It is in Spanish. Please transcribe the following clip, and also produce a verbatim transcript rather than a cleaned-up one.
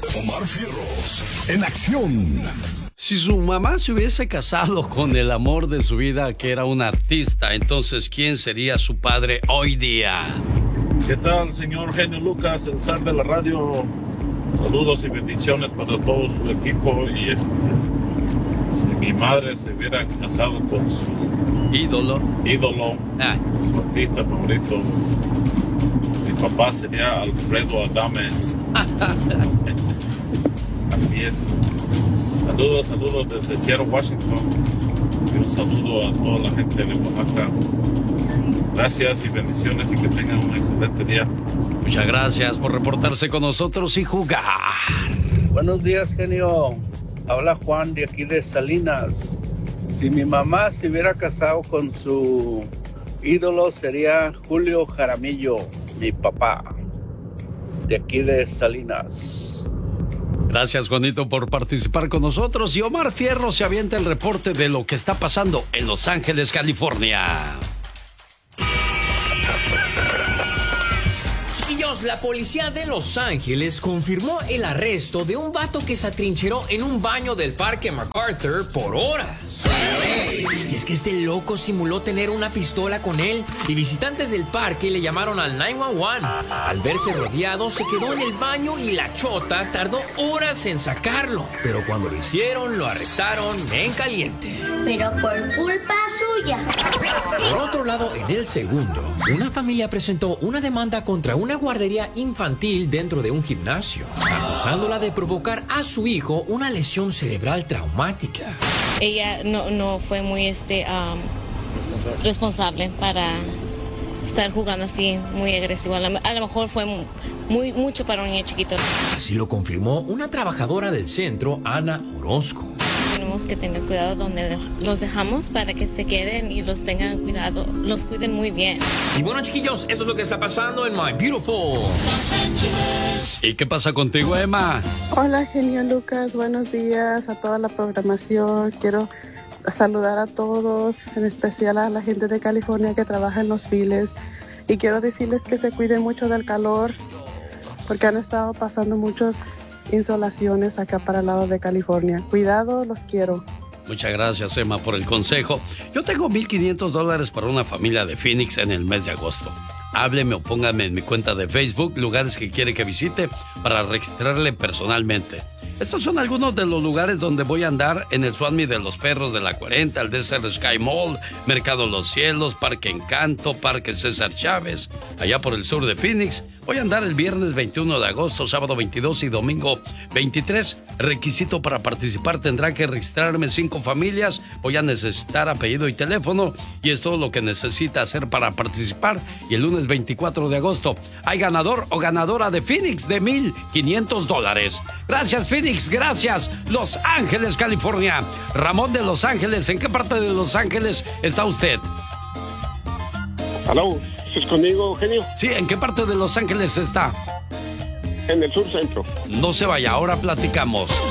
Omar Fierros, en acción. Si su mamá se hubiese casado con el amor de su vida, que era un artista, entonces, ¿quién sería su padre hoy día? ¿Qué tal, señor Genio Lucas, el zar de la radio? Saludos y bendiciones para todo su equipo. Y este, si mi madre se hubiera casado con su ídolo, ídolo, ah. su artista favorito, mi papá sería Alfredo Adame. Así es. Saludos, saludos desde Seattle, Washington. Y un saludo a toda la gente de Oaxaca. Gracias y bendiciones y que tengan un excelente día. Muchas gracias por reportarse con nosotros y jugar. Buenos días, genio. Habla Juan de aquí de Salinas. Si mi mamá se hubiera casado con su ídolo, sería Julio Jaramillo, mi papá, de aquí de Salinas. Gracias, Juanito, por participar con nosotros. Y Omar Fierro se avienta el reporte de lo que está pasando en Los Ángeles, California. Chiquillos, la policía de Los Ángeles confirmó el arresto de un vato que se atrincheró en un baño del parque MacArthur por horas. Y es que este loco simuló tener una pistola con él y visitantes del parque le llamaron al nueve uno uno. Al verse rodeado, se quedó en el baño y la chota tardó horas en sacarlo. Pero cuando lo hicieron, lo arrestaron en caliente. Pero por culpa suya. Por otro lado, en el segundo, una familia presentó una demanda contra una guardería infantil dentro de un gimnasio, acusándola de provocar a su hijo una lesión cerebral traumática. Ella no, no fue muy este, um, responsable para estar jugando así, muy agresivo. A lo, a lo mejor fue muy, mucho para un niño chiquito. Así lo confirmó una trabajadora del centro, Ana Orozco. Tenemos que tener cuidado donde los dejamos para que se queden y los tengan cuidado, los cuiden muy bien. Y bueno, chiquillos, eso es lo que está pasando en My Beautiful Los Ángeles. ¿Y qué pasa contigo, Emma? Hola, genio Lucas, buenos días a toda la programación. Quiero saludar a todos, en especial a la gente de California que trabaja en los files. Y quiero decirles que se cuiden mucho del calor, porque han estado pasando muchos insolaciones acá para el lado de California. Cuidado, los quiero. Muchas gracias, Emma, por el consejo. Yo tengo mil quinientos dólares para una familia de Phoenix en el mes de agosto. Hábleme o póngame en mi cuenta de Facebook lugares que quiere que visite para registrarle personalmente. Estos son algunos de los lugares donde voy a andar en el Swap Meet de los Perros de la cuarenta, el Desert Sky Mall, Mercado Los Cielos, Parque Encanto, Parque César Chávez, allá por el sur de Phoenix. Voy a andar el viernes veintiuno de agosto, sábado veintidós y domingo veintitrés. Requisito para participar: tendrá que registrarme cinco familias. Voy a necesitar apellido y teléfono, y es todo lo que necesita hacer para participar. Y el lunes veinticuatro de agosto hay ganador o ganadora de Phoenix de mil quinientos dólares. Gracias, Phoenix, gracias, Los Ángeles, California. Ramón de Los Ángeles, ¿en qué parte de Los Ángeles está usted? Aló, ¿estás conmigo, genio? Sí, ¿en qué parte de Los Ángeles está? En el sur centro. No se vaya, ahora platicamos.